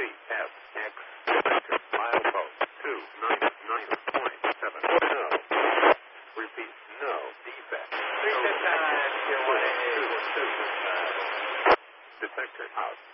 CFX. Detector. Milepost 299.7. No. Repeat. No. Defect. Detector out.